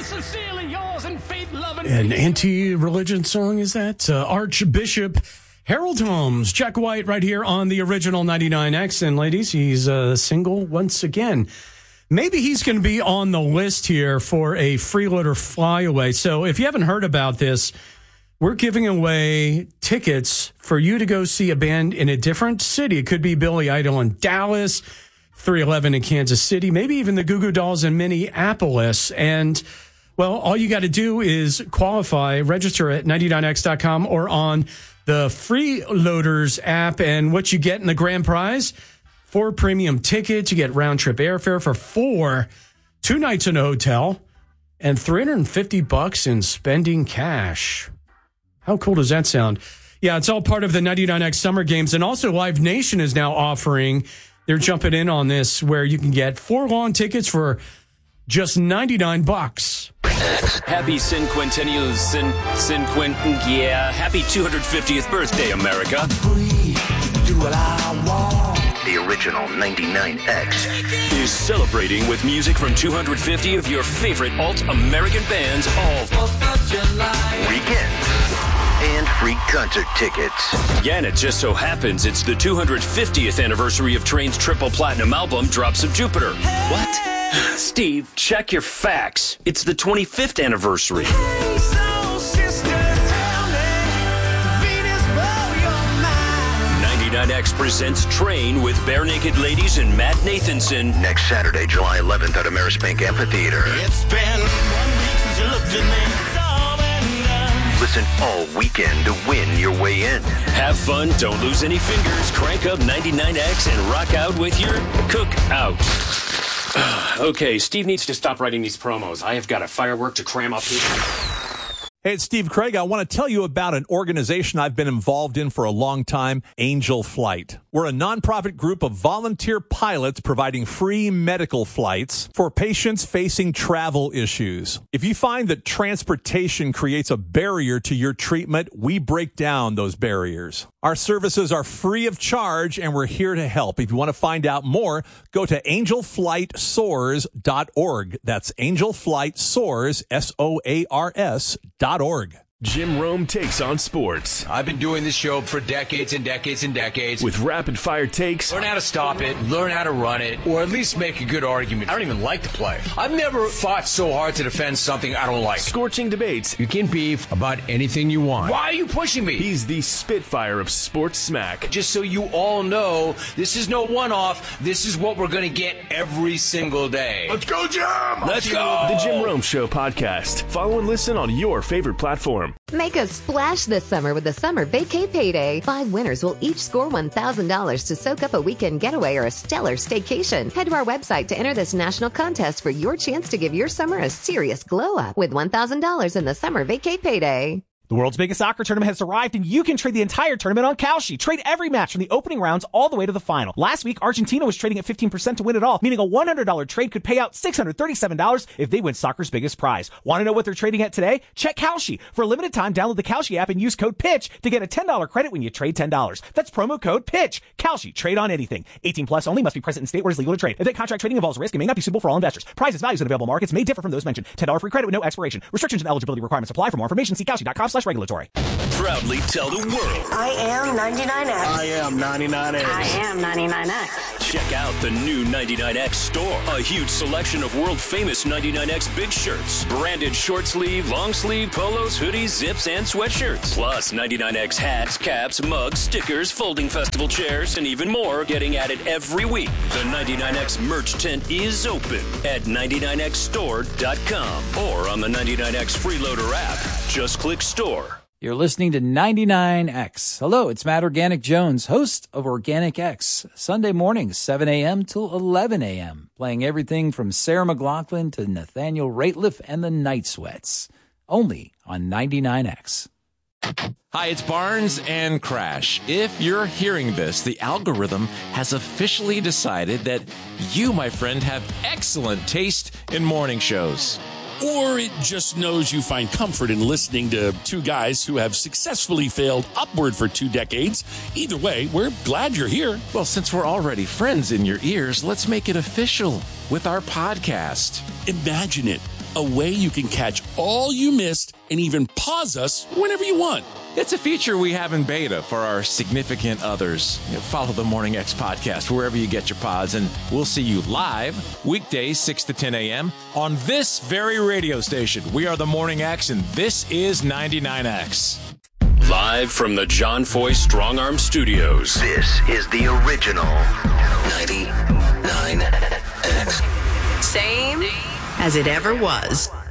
Sincerely yours and faith-loving. An anti-religion song, is that? Archbishop Harold Holmes, Jack White, right here on the original 99X. And ladies, he's single once again. Maybe he's going to be on the list here for a freeloader flyaway. So if you haven't heard about this, we're giving away tickets for you to go see a band in a different city. It could be Billy Idol in Dallas, 311 in Kansas City, maybe even the Goo Goo Dolls in Minneapolis. And, well, all you got to do is qualify, register at 99x.com or on the Freeloaders app. And what you get in the grand prize, 4 premium tickets. You get round-trip airfare for 4, 2 nights in a hotel, and $350 in spending cash. How cool does that sound? Yeah, it's all part of the 99X Summer Games. And also Live Nation is now offering, they're jumping in on this, where you can get 4 lawn tickets for just $99. Happy Cinquentennial, happy 250th birthday, America. Do what I want. The original 99X is celebrating with music from 250 of your favorite alt-American bands, all 4th of July. weekends and free concert tickets. Yeah, and it just so happens it's the 250th anniversary of Train's triple platinum album, Drops of Jupiter. What? Steve, check your facts. It's the 25th anniversary. Hey, soul sister, tell me, Venus, blow your mind. 99X presents Train with Bare Naked Ladies and Matt Nathanson. Next Saturday, July 11th at Amerisbank Amphitheater. It's been 1 week since you looked at me. It's all been done. Listen all weekend to win your way in. Have fun, don't lose any fingers, crank up 99X and rock out with your cookout. Okay, Steve needs to stop writing these promos. I have got a firework to cram up here. Hey, it's Steve Craig. I want to tell you about an organization I've been involved in for a long time, Angel Flight. We're a nonprofit group of volunteer pilots providing free medical flights for patients facing travel issues. If you find that transportation creates a barrier to your treatment, we break down those barriers. Our services are free of charge, and we're here to help. If you want to find out more, go to angelflightsoars.org. That's angelflightsoars, SOARS.org. Jim Rome takes on sports. I've been doing this show for decades and decades and decades. With rapid-fire takes. Learn how to stop it, learn how to run it, or at least make a good argument. I don't even like to play. I've never fought so hard to defend something I don't like. Scorching debates. You can beef about anything you want. Why are you pushing me? He's the Spitfire of sports smack. Just so you all know, this is no one-off. This is what we're going to get every single day. Let's go, Jim! Let's go! The Jim Rome Show podcast. Follow and listen on your favorite platform. Make a splash this summer with the Summer Vacay Payday. 5 winners will each score $1,000 to soak up a weekend getaway or a stellar staycation. Head to our website to enter this national contest for your chance to give your summer a serious glow up with $1,000 in the Summer Vacay Payday. The world's biggest soccer tournament has arrived, and you can trade the entire tournament on Kalshi. Trade every match from the opening rounds all the way to the final. Last week, Argentina was trading at 15% to win it all, meaning a $100 trade could pay out $637 if they win soccer's biggest prize. Want to know what they're trading at today? Check Kalshi. For a limited time, download the Kalshi app and use code PITCH to get a $10 credit when you trade $10. That's promo code PITCH. Kalshi. Trade on anything. 18 plus only. Must be present in state where it's legal to trade. Event contract trading involves risk and may not be suitable for all investors. Prizes, values, and available markets may differ from those mentioned. $10 free credit with no expiration. Restrictions and eligibility requirements apply. For more information, see Kalshi.com/regulatory. Proudly tell the world. I am 99X. I am 99X. I am 99X. Check out the new 99X store. A huge selection of world-famous 99X big shirts. Branded short sleeve, long sleeve, polos, hoodies, zips, and sweatshirts. Plus 99X hats, caps, mugs, stickers, folding festival chairs, and even more getting added every week. The 99X merch tent is open at 99xstore.com or on the 99X Freeloader app. Just click store. You're listening to 99X. Hello, it's Matt Organic Jones, host of Organic X. Sunday mornings, 7 a.m. till 11 a.m. Playing everything from Sarah McLachlan to Nathaniel Rateliff and the Night Sweats. Only on 99X. Hi, it's Barnes and Crash. If you're hearing this, the algorithm has officially decided that you, my friend, have excellent taste in morning shows. Or it just knows you find comfort in listening to two guys who have successfully failed upward for 2 decades. Either way, we're glad you're here. Well, since we're already friends in your ears, let's make it official with our podcast. Imagine it. a way you can catch all you missed and even pause us whenever you want. It's a feature we have in beta for our significant others. Follow the Morning X podcast wherever you get your pods, and we'll see you live weekdays 6 to 10 a.m. on this very radio station. We are the Morning X, and this is 99X. Live from the John Foy Strong Arm Studios. This is the original 99X. Same as it ever was.